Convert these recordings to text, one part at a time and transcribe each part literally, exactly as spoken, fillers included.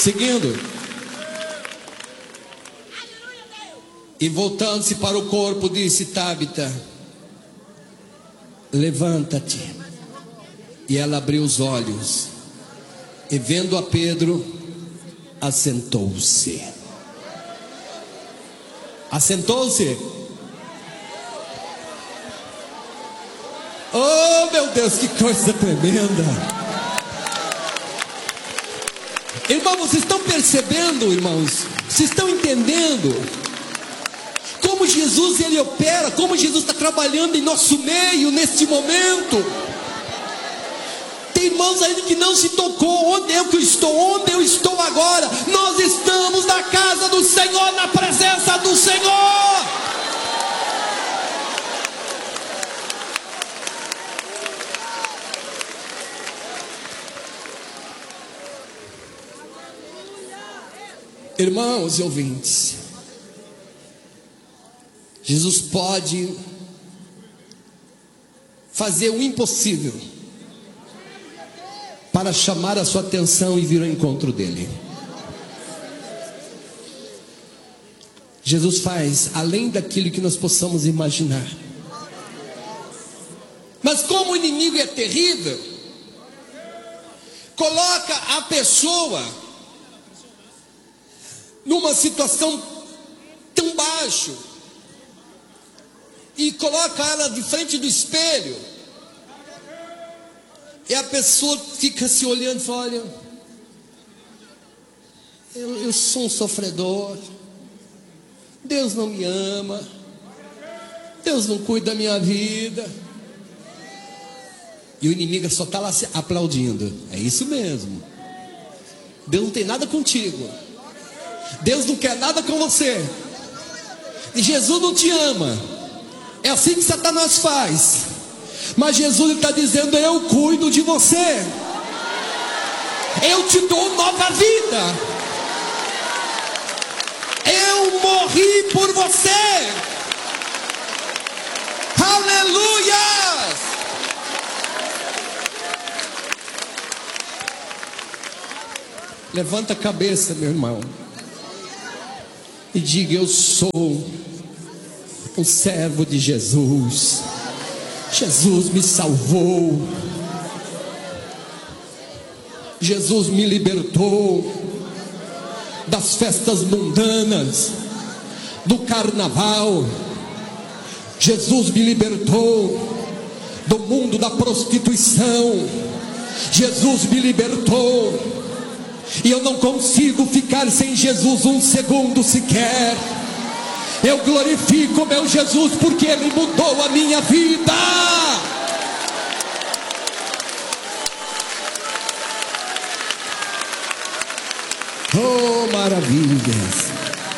Seguindo. E voltando-se para o corpo, disse: Tabita, levanta-te. E ela abriu os olhos, e vendo a Pedro, assentou-se. Assentou-se. Oh, meu Deus, que coisa tremenda. Irmãos, vocês estão percebendo, irmãos? Vocês estão entendendo como Jesus, ele opera, como Jesus está trabalhando em nosso meio neste momento? Tem irmãos ainda que não se tocou. Onde eu que estou? Onde eu estou agora? Nós estamos na casa do Senhor, na presença do Senhor. Irmãos e ouvintes, Jesus pode fazer o impossível para chamar a sua atenção e vir ao encontro dele. Jesus faz além daquilo que nós possamos imaginar. Mas como o inimigo é terrível, coloca a pessoa numa situação tão baixa e coloca ela de frente do espelho, e a pessoa fica se olhando e fala: olha, eu, eu sou um sofredor, Deus não me ama, Deus não cuida da minha vida. E o inimigo só está lá se aplaudindo. É isso mesmo. Deus não tem nada contigo, Deus não quer nada com você, e Jesus não te ama. É assim que Satanás faz. Mas Jesus está dizendo: eu cuido de você, eu te dou nova vida, eu morri por você. Aleluia! Levanta a cabeça, meu irmão, e diga: eu sou um servo de Jesus. Jesus me salvou, Jesus me libertou das festas mundanas, do carnaval. Jesus me libertou do mundo da prostituição. Jesus me libertou, e eu não consigo ficar sem Jesus um segundo sequer. Eu glorifico meu Jesus, porque Ele mudou a minha vida. Oh, maravilhas!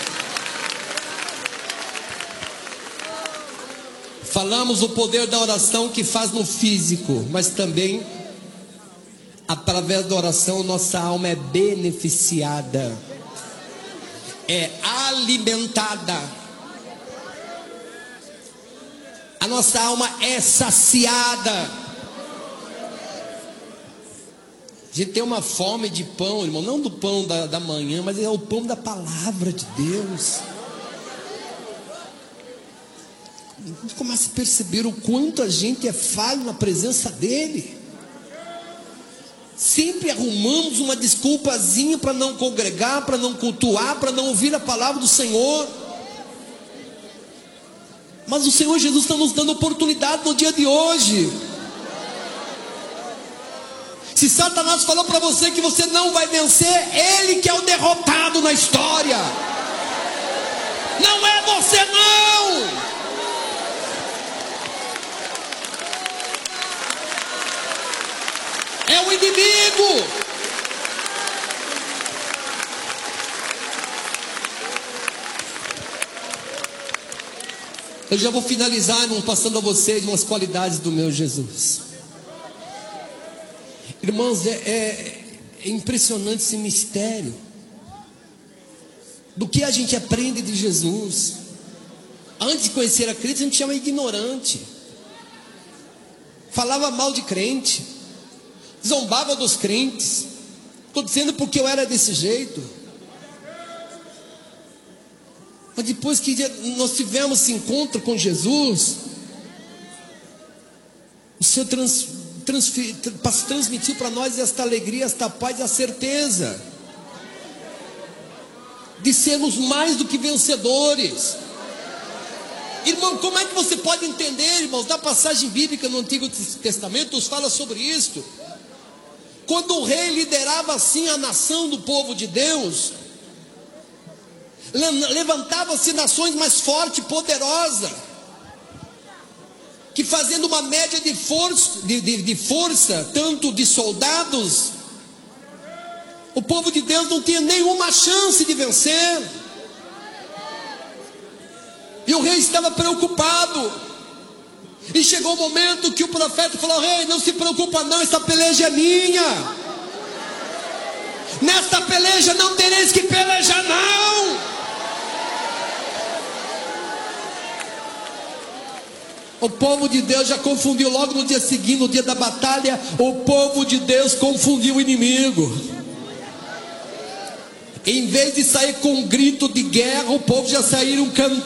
Falamos o poder da oração que faz no físico, mas também através da oração nossa alma é beneficiada, é alimentada. A nossa alma é saciada. A gente tem uma fome de pão, irmão, não do pão da, da manhã, mas é o pão da palavra de Deus. A gente começa a perceber o quanto a gente é falho na presença dele. Sempre arrumamos uma desculpazinha para não congregar, para não cultuar, para não ouvir a palavra do Senhor. Mas o Senhor Jesus está nos dando oportunidade no dia de hoje. Se Satanás falou para você que você não vai vencer, ele que é o derrotado na história, não é você não. É o inimigo. Eu já vou finalizar, irmão, passando a vocês umas qualidades do meu Jesus. Irmãos, é, é, é impressionante esse mistério do que a gente aprende de Jesus. Antes de conhecer a Cristo, a gente chama ignorante, falava mal de crente, zombava dos crentes, Estou dizendo porque eu era desse jeito. Mas depois que nós tivemos esse encontro com Jesus, o Senhor trans, transfer, transmitiu para nós esta alegria, esta paz e a certeza de sermos mais do que vencedores. Irmão, como é que você pode entender, irmãos, da passagem bíblica no Antigo Testamento, nos fala sobre isso. Quando o rei liderava assim a nação do povo de Deus, levantava-se nações mais fortes e poderosas, que fazendo uma média de força, de, de, de força, tanto de soldados, o povo de Deus não tinha nenhuma chance de vencer. E o rei estava preocupado. E chegou o momento que o profeta falou: rei, não se preocupa não, essa peleja é minha. Nesta peleja não tereis que pelejar não. O povo de Deus já confundiu logo no dia seguinte, no dia da batalha. O povo de Deus confundiu o inimigo. Em vez de sair com um grito de guerra, o povo já saíram cantando.